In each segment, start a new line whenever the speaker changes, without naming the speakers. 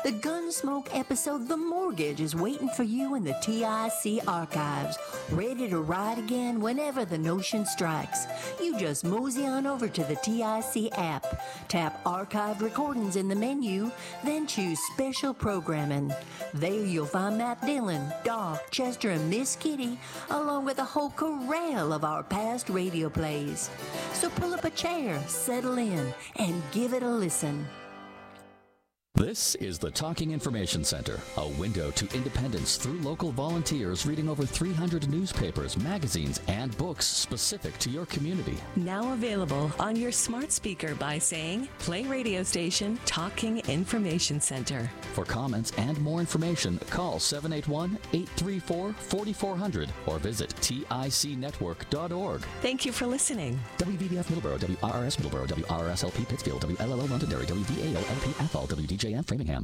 The Gunsmoke episode The Mortgage is waiting for you in the TIC archives, ready to ride again whenever the notion strikes. You just mosey on over to the TIC app, tap Archived Recordings in the menu, then choose Special Programming. There you'll find Matt Dillon, Doc, Chester, and Miss Kitty, along with a whole corral of our past radio plays. So pull up a chair, settle in, and give it a listen.
This is the Talking Information Center, a window to independence through local volunteers reading over 300 newspapers, magazines, and books specific to your community.
Now available on your smart speaker by saying, play radio station Talking Information Center.
For comments and more information, call 781-834-4400 or visit ticnetwork.org.
Thank you for listening.
WVBF Middleborough, WRRS Middleborough, WRSLP Pittsfield, WLLO Londonderry, WVAOLP Athol, WDJM Framingham.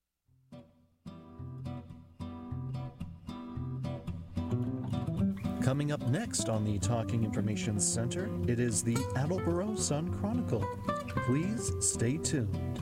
Coming up next on the Talking Information Center, it is the Attleboro Sun Chronicle. Please stay tuned.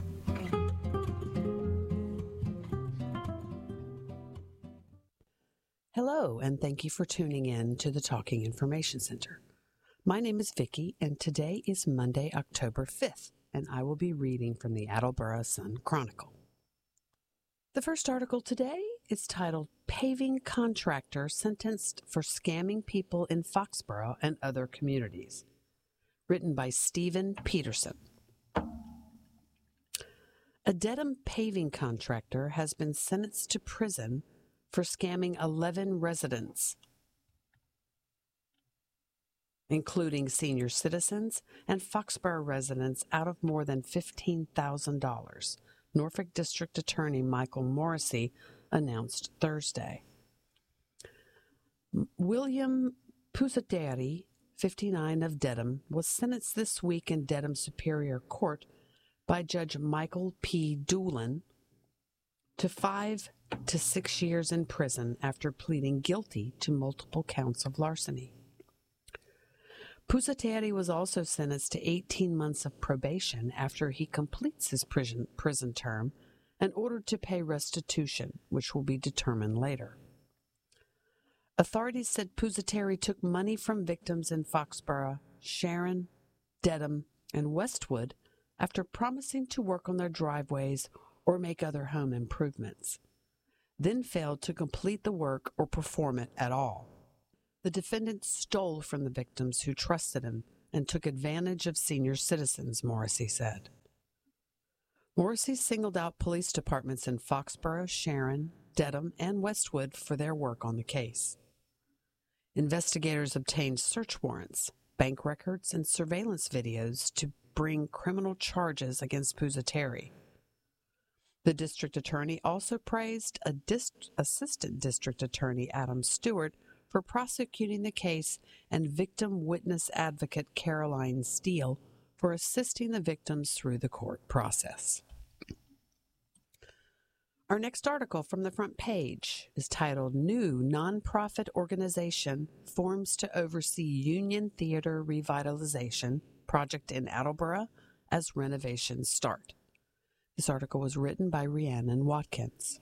Hello, and thank you for tuning in to the Talking Information Center. My name is Vicki, and today is Monday, October 5th, and I will be reading from the Attleboro Sun Chronicle. The first article today is titled, Paving Contractor Sentenced for Scamming People in Foxborough and Other Communities, written by Stephen Peterson. A Dedham paving contractor has been sentenced to prison for scamming 11 residents, including senior citizens and Foxborough residents, out of more than $15,000, Norfolk District Attorney Michael Morrissey announced Thursday. William Pusateri, 59, of Dedham, was sentenced this week in Dedham Superior Court by Judge Michael P. Doolin to 5 to 6 years in prison after pleading guilty to multiple counts of larceny. Pusateri was also sentenced to 18 months of probation after he completes his prison term and ordered to pay restitution, which will be determined later. Authorities said Pusateri took money from victims in Foxborough, Sharon, Dedham, and Westwood after promising to work on their driveways or make other home improvements, then failed to complete the work or perform it at all. The defendant stole from the victims who trusted him and took advantage of senior citizens, Morrissey said. Morrissey singled out police departments in Foxborough, Sharon, Dedham, and Westwood for their work on the case. Investigators obtained search warrants, bank records, and surveillance videos to bring criminal charges against Pusateri. The district attorney also praised Assistant District Attorney Adam Stewart for prosecuting the case and victim witness advocate Caroline Steele for assisting the victims through the court process. Our next article from the front page is titled, New Nonprofit Organization Forms to Oversee Union Theater Revitalization Project in Attleboro as Renovations Start. This article was written by Rhiannon Watkins.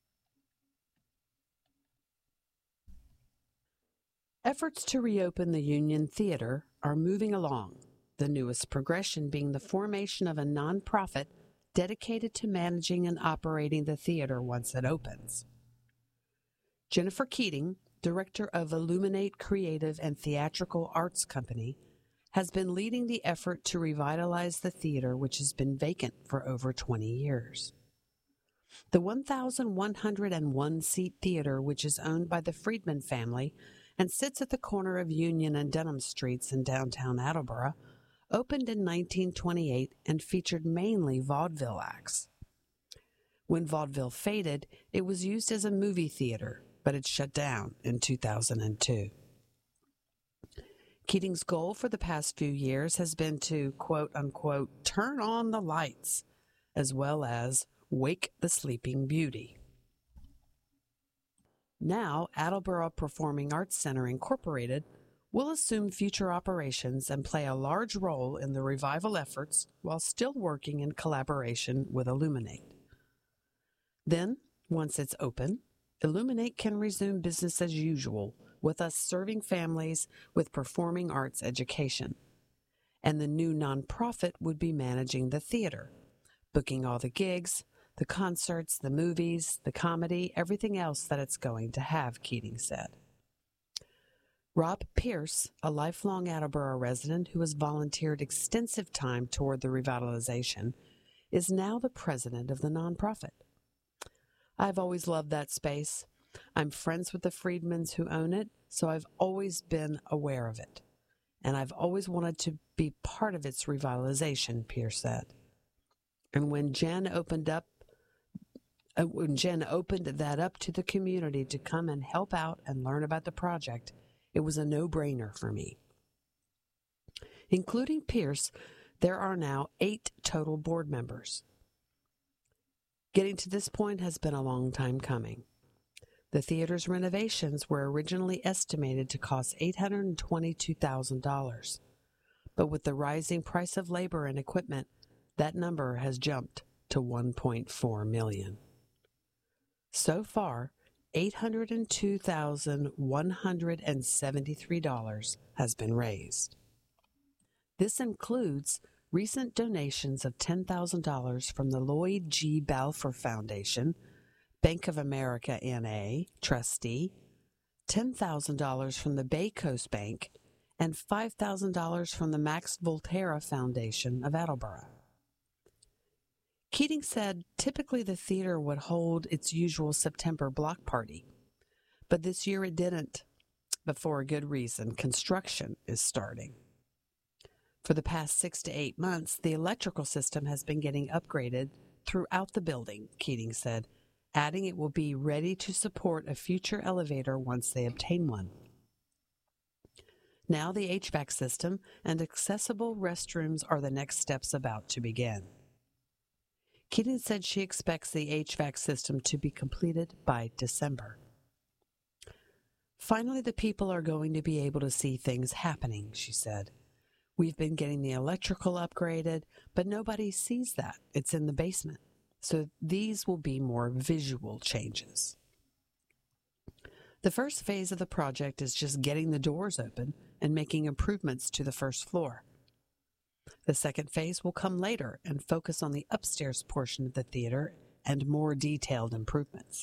Efforts to reopen the Union Theater are moving along, the newest progression being the formation of a nonprofit dedicated to managing and operating the theater once it opens. Jennifer Keating, director of Illuminate Creative and Theatrical Arts Company, has been leading the effort to revitalize the theater, which has been vacant for over 20 years. The 1,101-seat theater, which is owned by the Friedman family and sits at the corner of Union and Denham Streets in downtown Attleboro, opened in 1928 and featured mainly vaudeville acts. When vaudeville faded, it was used as a movie theater, but it shut down in 2002. Keating's goal for the past few years has been to, quote-unquote, turn on the lights, as well as wake the sleeping beauty. Now, Attleboro Performing Arts Center, Incorporated, will assume future operations and play a large role in the revival efforts while still working in collaboration with Illuminate. Then, once it's open, Illuminate can resume business as usual, with us serving families with performing arts education. And the new nonprofit would be managing the theater, booking all the gigs, the concerts, the movies, the comedy, everything else that it's going to have, Keating said. Rob Pierce, a lifelong Attleboro resident who has volunteered extensive time toward the revitalization, is now the president of the nonprofit. I've always loved that space. I'm friends with the Friedmans who own it, so I've always been aware of it. And I've always wanted to be part of its revitalization, Pierce said. And when Jen opened that up to the community to come and help out and learn about the project, it was a no-brainer for me. Including Pierce, there are now 8 total board members. Getting to this point has been a long time coming. The theater's renovations were originally estimated to cost $822,000, but with the rising price of labor and equipment, that number has jumped to $1.4 million. So far, $802,173 has been raised. This includes recent donations of $10,000 from the Lloyd G. Balfour Foundation, Bank of America N.A. trustee, $10,000 from the Bay Coast Bank, and $5,000 from the Max Volterra Foundation of Attleboro. Keating said typically the theater would hold its usual September block party, but this year it didn't, but for a good reason. Construction is starting. For the past 6 to 8 months, the electrical system has been getting upgraded throughout the building, Keating said, adding it will be ready to support a future elevator once they obtain one. Now the HVAC system and accessible restrooms are the next steps about to begin. Keating said she expects the HVAC system to be completed by December. Finally, the people are going to be able to see things happening, she said. We've been getting the electrical upgraded, but nobody sees that. It's in the basement. So these will be more visual changes. The first phase of the project is just getting the doors open and making improvements to the first floor. The second phase will come later and focus on the upstairs portion of the theater and more detailed improvements.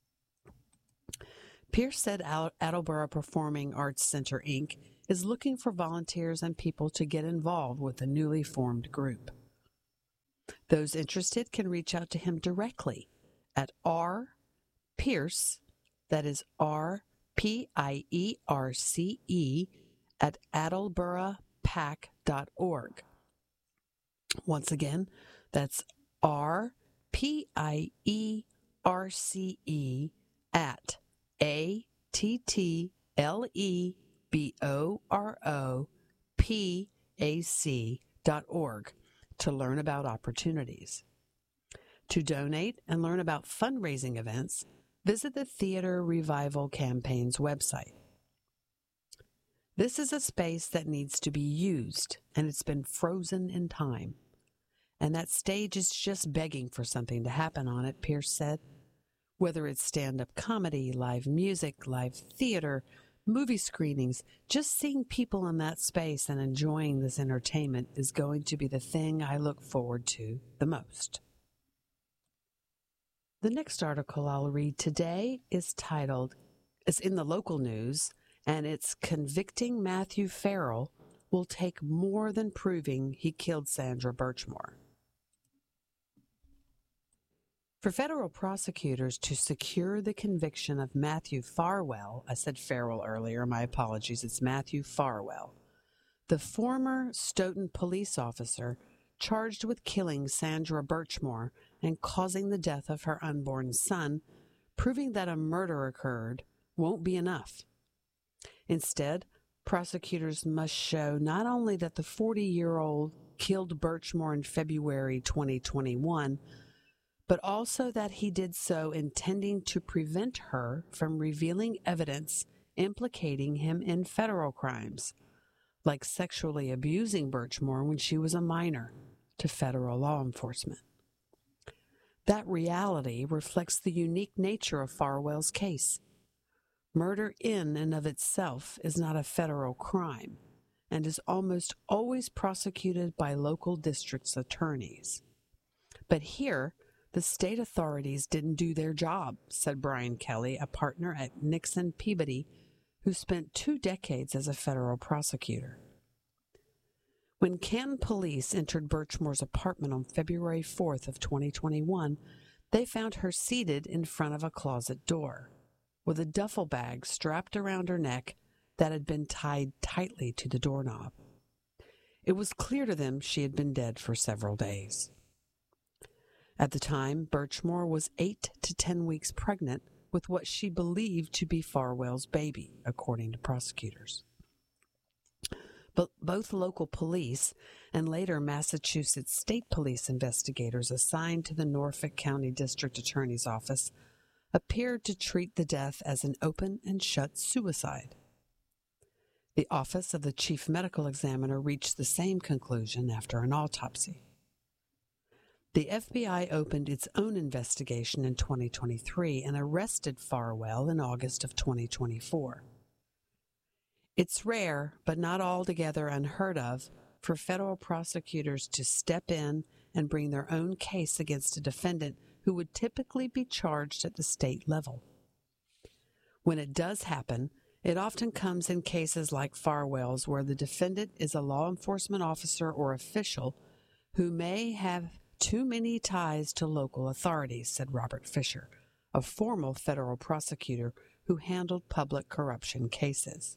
Pierce said Attleboro Performing Arts Center, Inc. is looking for volunteers and people to get involved with the newly formed group. Those interested can reach out to him directly at rpierce, that is RPIERCE, at attleboropac.org. Once again, that's RPIERCE at ATTLEBOROPAC.org to learn about opportunities. To donate and learn about fundraising events, visit the Theater Revival Campaign's website. This is a space that needs to be used, and it's been frozen in time. And that stage is just begging for something to happen on it, Pierce said. Whether it's stand-up comedy, live music, live theater, movie screenings, just seeing people in that space and enjoying this entertainment is going to be the thing I look forward to the most. The next article I'll read today is titled, it's in the local news, and it's Convicting Matthew Farrell Will Take More Than Proving He Killed Sandra Birchmore. For federal prosecutors to secure the conviction of Matthew Farwell, I said Farrell earlier, my apologies, it's Matthew Farwell, the former Stoughton police officer charged with killing Sandra Birchmore and causing the death of her unborn son, proving that a murder occurred, won't be enough. Instead, prosecutors must show not only that the 40-year-old killed Birchmore in February 2021, but also that he did so intending to prevent her from revealing evidence implicating him in federal crimes, like sexually abusing Birchmore when she was a minor, to federal law enforcement. That reality reflects the unique nature of Farwell's case. Murder in and of itself is not a federal crime and is almost always prosecuted by local district's attorneys. But here, the state authorities didn't do their job, said Brian Kelly, a partner at Nixon Peabody, who spent 2 decades as a federal prosecutor. When Canton police entered Birchmore's apartment on February 4th of 2021, they found her seated in front of a closet door, with a duffel bag strapped around her neck that had been tied tightly to the doorknob. It was clear to them she had been dead for several days. At the time, Birchmore was 8 to 10 weeks pregnant with what she believed to be Farwell's baby, according to prosecutors. But both local police and later Massachusetts State Police investigators assigned to the Norfolk County District Attorney's Office appeared to treat the death as an open and shut suicide. The Office of the Chief Medical Examiner reached the same conclusion after an autopsy. The FBI opened its own investigation in 2023 and arrested Farwell in August of 2024. It's rare, but not altogether unheard of, for federal prosecutors to step in and bring their own case against a defendant who would typically be charged at the state level. When it does happen, it often comes in cases like Farwell's, where the defendant is a law enforcement officer or official who may have too many ties to local authorities, said Robert Fisher, a former federal prosecutor who handled public corruption cases.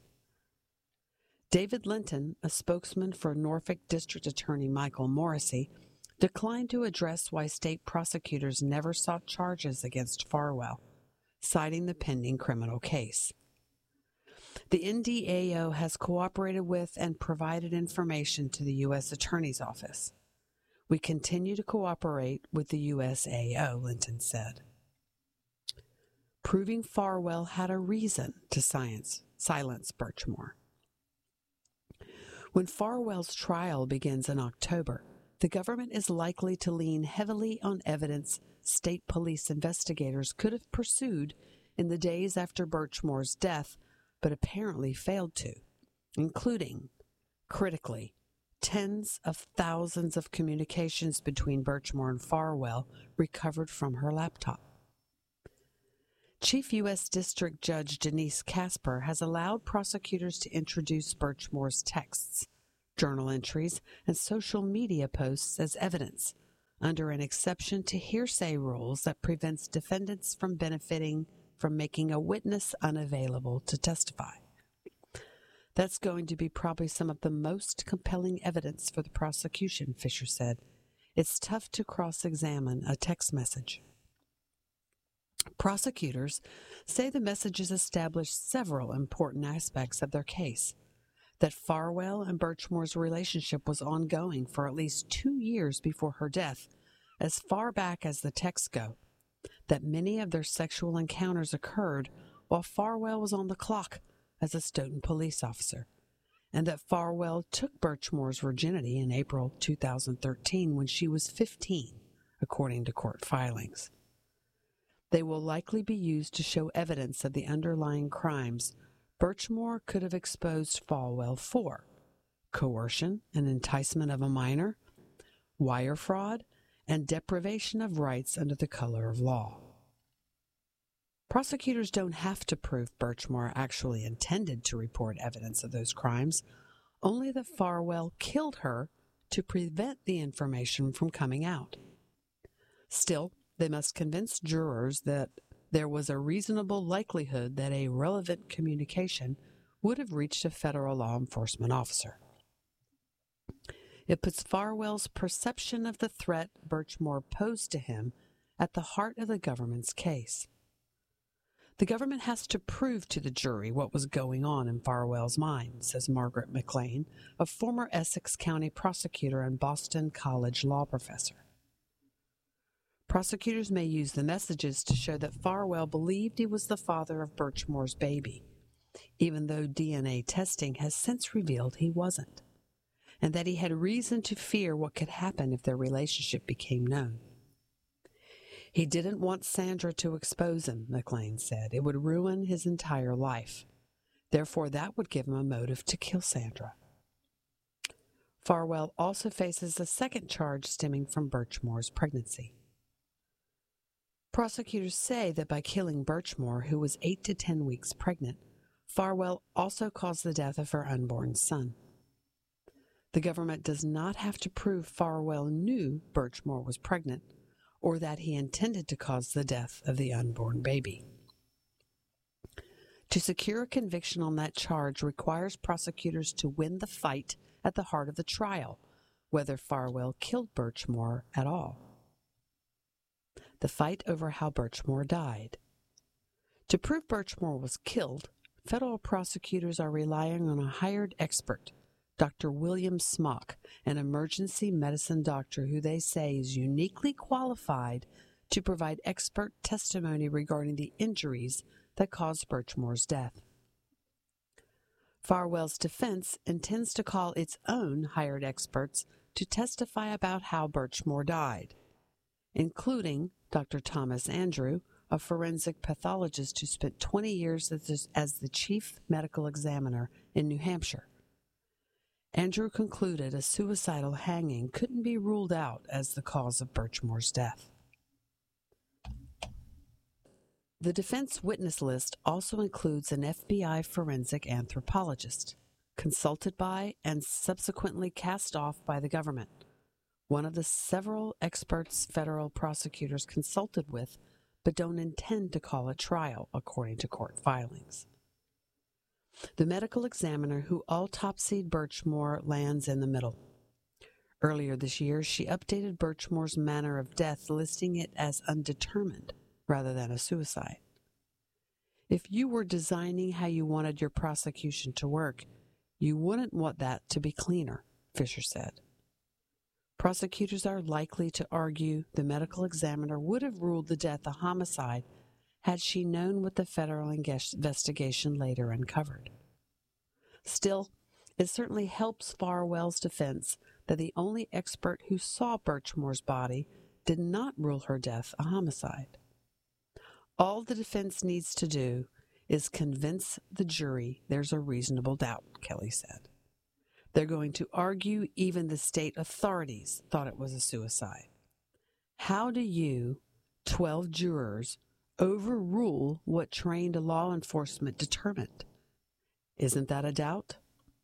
David Linton, a spokesman for Norfolk District Attorney Michael Morrissey, declined to address why state prosecutors never sought charges against Farwell, citing the pending criminal case. The NDAO has cooperated with and provided information to the U.S. Attorney's Office. We continue to cooperate with the USAO, Linton said. Proving Farwell had a reason to silence Birchmore. When Farwell's trial begins in October, the government is likely to lean heavily on evidence state police investigators could have pursued in the days after Birchmore's death, but apparently failed to, including, critically, tens of thousands of communications between Birchmore and Farwell recovered from her laptop. Chief U.S. District Judge Denise Casper has allowed prosecutors to introduce Birchmore's texts, journal entries, and social media posts as evidence, under an exception to hearsay rules that prevents defendants from benefiting from making a witness unavailable to testify. That's going to be probably some of the most compelling evidence for the prosecution, Fisher said. It's tough to cross-examine a text message. Prosecutors say the messages established several important aspects of their case. That Farwell and Birchmore's relationship was ongoing for at least 2 years before her death, as far back as the texts go. That many of their sexual encounters occurred while Farwell was on the clock as a Stoughton police officer, and that Farwell took Birchmore's virginity in April 2013 when she was 15, according to court filings. They will likely be used to show evidence of the underlying crimes Birchmore could have exposed Farwell for: coercion and enticement of a minor, wire fraud, and deprivation of rights under the color of law. Prosecutors don't have to prove Birchmore actually intended to report evidence of those crimes, only that Farwell killed her to prevent the information from coming out. Still, they must convince jurors that there was a reasonable likelihood that a relevant communication would have reached a federal law enforcement officer. It puts Farwell's perception of the threat Birchmore posed to him at the heart of the government's case. The government has to prove to the jury what was going on in Farwell's mind, says Margaret McLean, a former Essex County prosecutor and Boston College law professor. Prosecutors may use the messages to show that Farwell believed he was the father of Birchmore's baby, even though DNA testing has since revealed he wasn't, and that he had reason to fear what could happen if their relationship became known. He didn't want Sandra to expose him, McLean said. It would ruin his entire life. Therefore, that would give him a motive to kill Sandra. Farwell also faces a second charge stemming from Birchmore's pregnancy. Prosecutors say that by killing Birchmore, who was 8 to 10 weeks pregnant, Farwell also caused the death of her unborn son. The government does not have to prove Farwell knew Birchmore was pregnant or that he intended to cause the death of the unborn baby. To secure a conviction on that charge requires prosecutors to win the fight at the heart of the trial, whether Farwell killed Birchmore at all. The fight over how Birchmore died. To prove Birchmore was killed, federal prosecutors are relying on a hired expert, Dr. William Smock, an emergency medicine doctor who they say is uniquely qualified to provide expert testimony regarding the injuries that caused Birchmore's death. Farwell's defense intends to call its own hired experts to testify about how Birchmore died, including Dr. Thomas Andrew, a forensic pathologist who spent 20 years as the chief medical examiner in New Hampshire. Andrew concluded a suicidal hanging couldn't be ruled out as the cause of Birchmore's death. The defense witness list also includes an FBI forensic anthropologist, consulted by and subsequently cast off by the government, one of the several experts federal prosecutors consulted with but don't intend to call a trial, according to court filings. The medical examiner who autopsied Birchmore lands in the middle. Earlier this year, she updated Birchmore's manner of death, listing it as undetermined rather than a suicide. If you were designing how you wanted your prosecution to work, you wouldn't want that to be cleaner, Fisher said. Prosecutors are likely to argue the medical examiner would have ruled the death a homicide had she known what the federal investigation later uncovered. Still, it certainly helps Farwell's defense that the only expert who saw Birchmore's body did not rule her death a homicide. All the defense needs to do is convince the jury there's a reasonable doubt, Kelly said. They're going to argue even the state authorities thought it was a suicide. How do you, 12 jurors, overrule what trained law enforcement determined? Isn't that a doubt?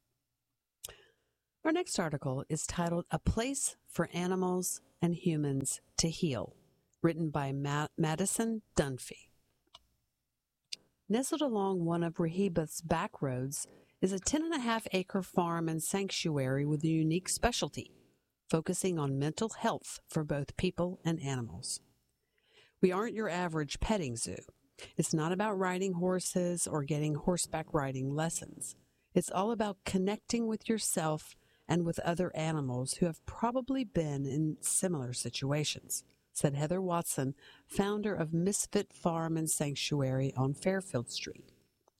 Our next article is titled A Place for Animals and Humans to Heal, written by Madison Dunphy. Nestled along one of Rehoboth's back roads is a 10.5-acre farm and sanctuary with a unique specialty, focusing on mental health for both people and animals. We aren't your average petting zoo. It's not about riding horses or getting horseback riding lessons. It's all about connecting with yourself and with other animals who have probably been in similar situations, said Heather Watson, founder of Misfit Farm and Sanctuary on Fairfield Street.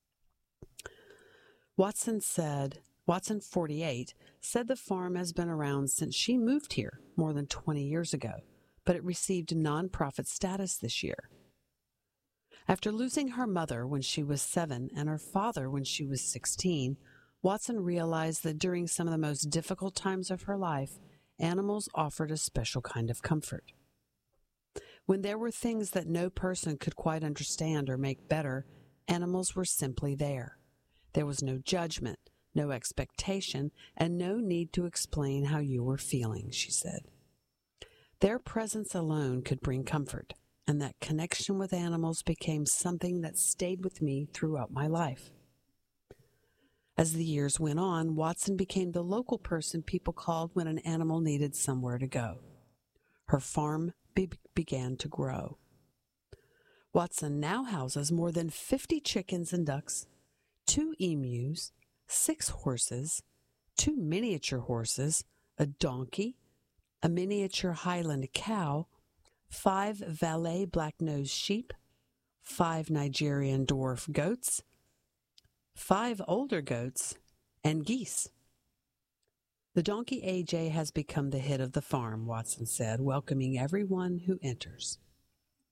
Watson, 48, said the farm has been around since she moved here more than 20 years ago, but it received nonprofit status this year. After losing her mother when she was 7 and her father when she was 16, Watson realized that during some of the most difficult times of her life, animals offered a special kind of comfort. When there were things that no person could quite understand or make better, animals were simply there. There was no judgment, no expectation, and no need to explain how you were feeling, she said. Their presence alone could bring comfort, and that connection with animals became something that stayed with me throughout my life. As the years went on, Watson became the local person people called when an animal needed somewhere to go. Her farm began to grow. Watson now houses more than 50 chickens and ducks, 2 emus, 6 horses, 2 miniature horses, a donkey, a miniature Highland cow, 5 Valais black-nosed sheep, 5 Nigerian dwarf goats, 5 older goats, and geese. The donkey AJ has become the hit of the farm, Watson said, welcoming everyone who enters.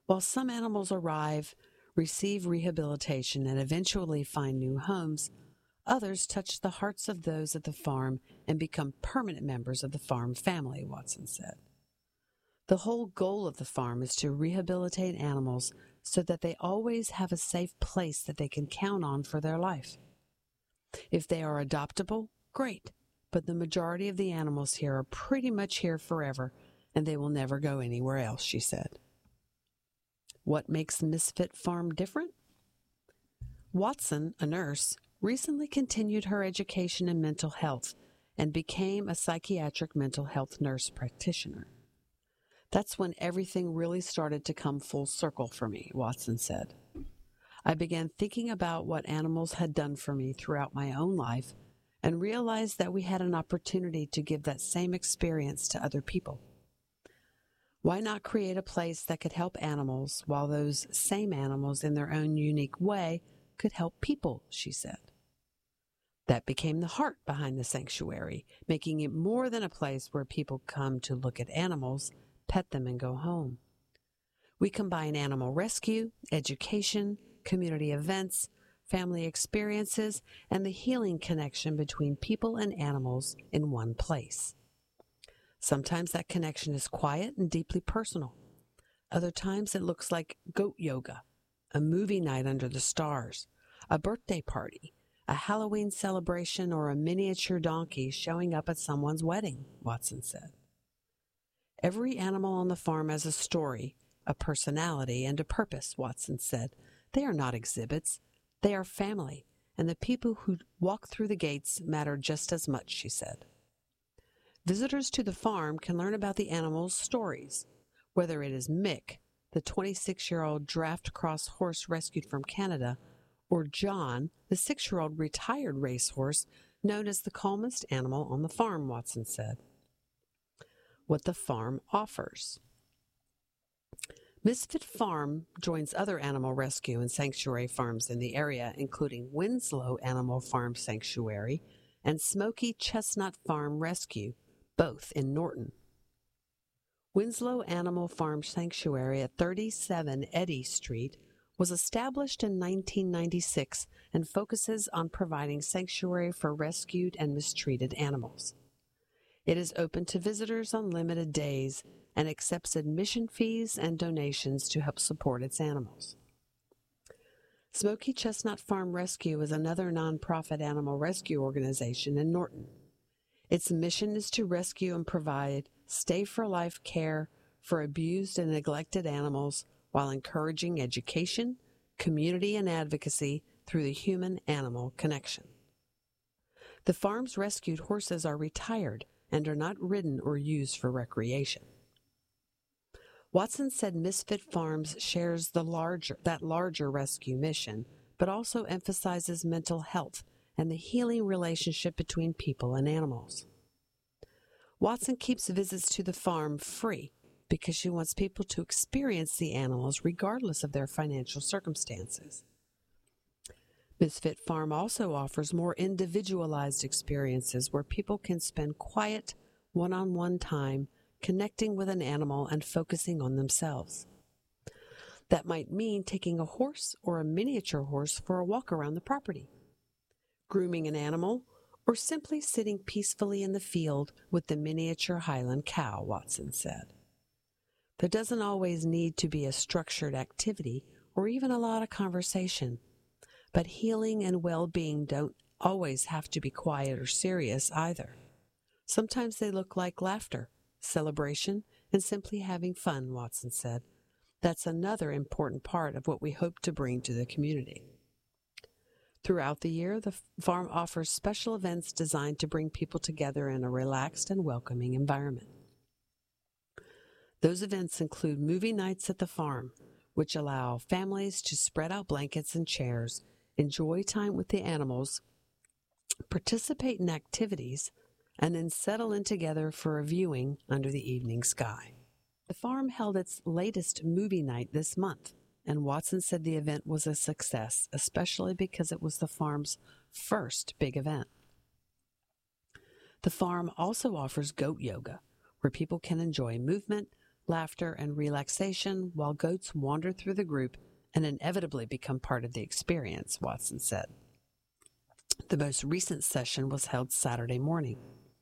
While some animals arrive, receive rehabilitation, and eventually find new homes, others touch the hearts of those at the farm and become permanent members of the farm family, Watson said. The whole goal of the farm is to rehabilitate animals so that they always have a safe place that they can count on for their life. If they are adoptable, great, but the majority of the animals here are pretty much here forever, and they will never go anywhere else, she said. What makes Misfit Farm different? Watson, a nurse, recently continued her education in mental health and became a psychiatric mental health nurse practitioner. That's when everything really started to come full circle for me, Watson said. I began thinking about what animals had done for me throughout my own life and realized that we had an opportunity to give that same experience to other people. Why not create a place that could help animals while those same animals in their own unique way could help people, she said. That became the heart behind the sanctuary, making it more than a place where people come to look at animals, pet them, and go home. We combine animal rescue, education, community events, family experiences, and the healing connection between people and animals in one place. Sometimes that connection is quiet and deeply personal. Other times it looks like goat yoga, a movie night under the stars, a birthday party, a Halloween celebration, or a miniature donkey showing up at someone's wedding, Watson said. Every animal on the farm has a story, a personality, and a purpose, Watson said. They are not exhibits. They are family, and the people who walk through the gates matter just as much, she said. Visitors to the farm can learn about the animals' stories, whether it is Mick, the 26-year-old draft cross horse rescued from Canada, or John, the 6-year-old retired racehorse known as the calmest animal on the farm, Watson said. What the farm offers. Misfit Farm joins other animal rescue and sanctuary farms in the area, including Winslow Animal Farm Sanctuary and Smoky Chestnut Farm Rescue, both in Norton. Winslow Animal Farm Sanctuary at 37 Eddy Street was established in 1996 and focuses on providing sanctuary for rescued and mistreated animals. It is open to visitors on limited days and accepts admission fees and donations to help support its animals. Smoky Chestnut Farm Rescue is another nonprofit animal rescue organization in Norton. Its mission is to rescue and provide stay-for-life care for abused and neglected animals while encouraging education, community, and advocacy through the human-animal connection. The farm's rescued horses are retired and are not ridden or used for recreation. Watson said Misfit Farms shares that larger rescue mission, but also emphasizes mental health and the healing relationship between people and animals. Watson keeps visits to the farm free because she wants people to experience the animals regardless of their financial circumstances. Misfit Farm also offers more individualized experiences where people can spend quiet, one-on-one time connecting with an animal and focusing on themselves. That might mean taking a horse or a miniature horse for a walk around the property, grooming an animal, or simply sitting peacefully in the field with the miniature Highland cow, Watson said. There doesn't always need to be a structured activity or even a lot of conversation, but healing and well-being don't always have to be quiet or serious either. Sometimes they look like laughter, celebration, and simply having fun, Watson said. That's another important part of what we hope to bring to the community. Throughout the year, the farm offers special events designed to bring people together in a relaxed and welcoming environment. Those events include movie nights at the farm, which allow families to spread out blankets and chairs, enjoy time with the animals, participate in activities, and then settle in together for a viewing under the evening sky. The farm held its latest movie night this month, and Watson said the event was a success, especially because it was the farm's first big event. The farm also offers goat yoga, where people can enjoy movement, laughter, and relaxation while goats wander through the group and inevitably become part of the experience, Watson said. The most recent session was held Saturday morning.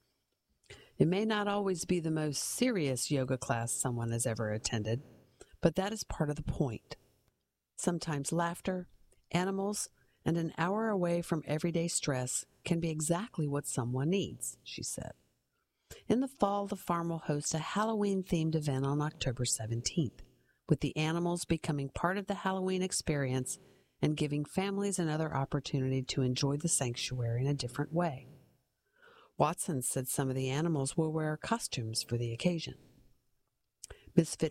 It may not always be the most serious yoga class someone has ever attended, but that is part of the point. Sometimes laughter, animals, and an hour away from everyday stress can be exactly what someone needs, she said. In the fall, the farm will host a Halloween-themed event on October 17th, with the animals becoming part of the Halloween experience and giving families another opportunity to enjoy the sanctuary in a different way. Watson said some of the animals will wear costumes for the occasion. Misfit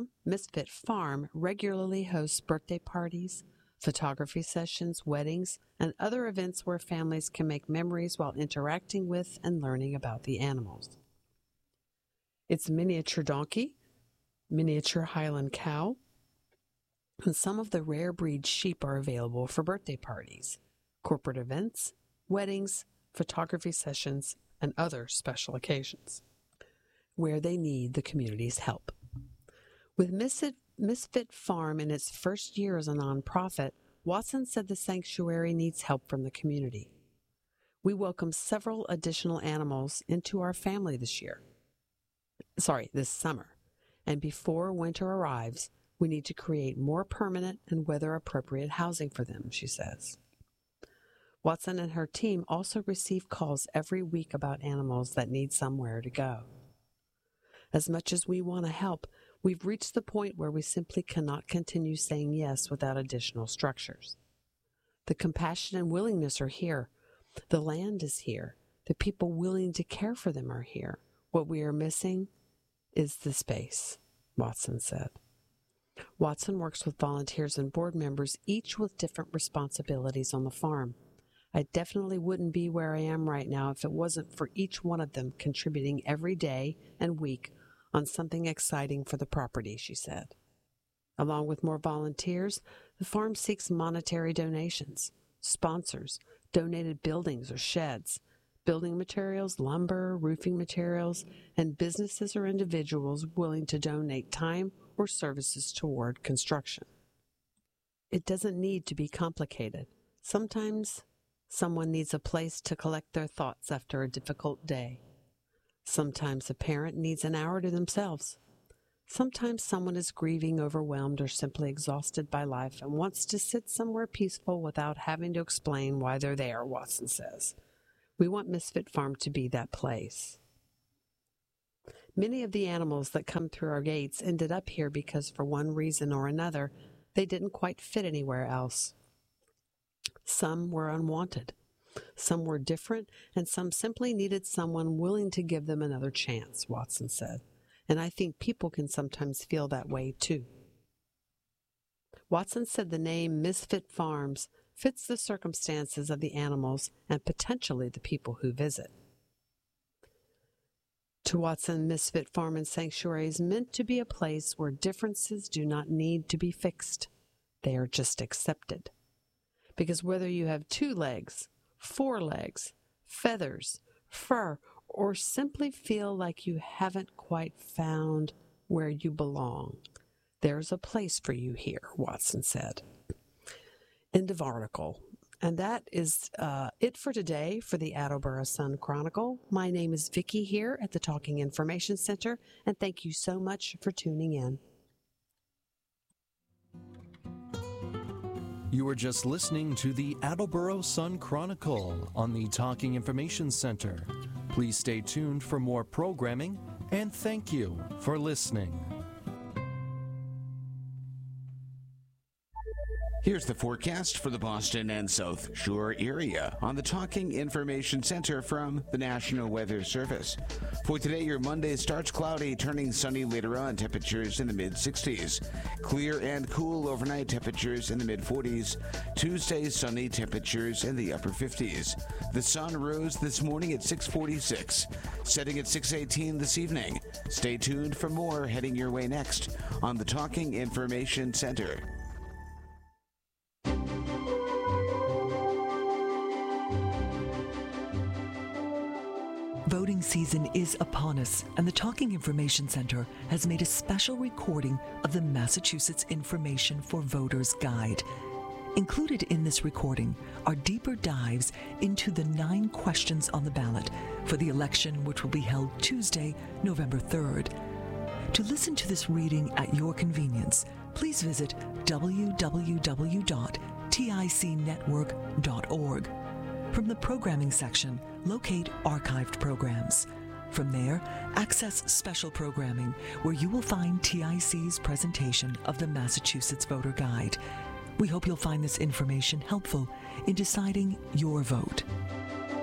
Farm regularly hosts birthday parties, photography sessions, weddings, and other events where families can make memories while interacting with and learning about the animals. It's miniature donkey, miniature Highland cow, and some of the rare breed sheep are available for birthday parties, corporate events, weddings, photography sessions, and other special occasions where they need the community's help. With Misfit Farm in its first year as a nonprofit, Watson said the sanctuary needs help from the community. We welcome several additional animals into our family this summer. And before winter arrives, we need to create more permanent and weather-appropriate housing for them, she says. Watson and her team also receive calls every week about animals that need somewhere to go. As much as we want to help, we've reached the point where we simply cannot continue saying yes without additional structures. The compassion and willingness are here. The land is here. The people willing to care for them are here. What we are missing is the space, Watson said. Watson works with volunteers and board members, each with different responsibilities on the farm. I definitely wouldn't be where I am right now if it wasn't for each one of them contributing every day and week on something exciting for the property, she said. Along with more volunteers, the farm seeks monetary donations, sponsors, donated buildings or sheds, building materials, lumber, roofing materials, and businesses or individuals willing to donate time or services toward construction. It doesn't need to be complicated. Sometimes someone needs a place to collect their thoughts after a difficult day. Sometimes a parent needs an hour to themselves. Sometimes someone is grieving, overwhelmed, or simply exhausted by life and wants to sit somewhere peaceful without having to explain why they're there, Watson says. We want Misfit Farm to be that place. Many of the animals that come through our gates ended up here because for one reason or another, they didn't quite fit anywhere else. Some were unwanted. Some were different, and some simply needed someone willing to give them another chance, Watson said. And I think people can sometimes feel that way, too. Watson said the name Misfit Farms fits the circumstances of the animals and potentially the people who visit. To Watson, Misfit Farm and Sanctuary is meant to be a place where differences do not need to be fixed. They are just accepted. Because whether you have 2 legs, 4 legs, feathers, fur, or simply feel like you haven't quite found where you belong, there's a place for you here, Watson said. End of article. And that is it for today for the Attleboro Sun Chronicle. My name is Vicki here at the Talking Information Center, and thank you so much for tuning in.
You were just listening to the Attleboro Sun Chronicle on the Talking Information Center. Please stay tuned for more programming, and thank you for listening.
Here's the forecast for the Boston and South Shore area on the Talking Information Center from the National Weather Service. For today, your Monday starts cloudy, turning sunny later on, temperatures in the mid-60s. Clear and cool overnight, temperatures in the mid-40s. Tuesday, sunny, temperatures in the upper 50s. The sun rose this morning at 6:46, setting at 6:18 this evening. Stay tuned for more heading your way next on the Talking Information Center.
Vote
Voting season is upon us, and the Talking Information Center has made a special recording of the Massachusetts Information for Voters Guide. Included in this recording are deeper dives into the 9 questions on the ballot for the election, which will be held Tuesday, November 3rd. To listen to this reading at your convenience, please visit www.ticnetwork.org. From the programming section, locate archived programs. From there, access special programming, where you will find TIC's presentation of the Massachusetts Voter Guide. We hope you'll find this information helpful in deciding your vote.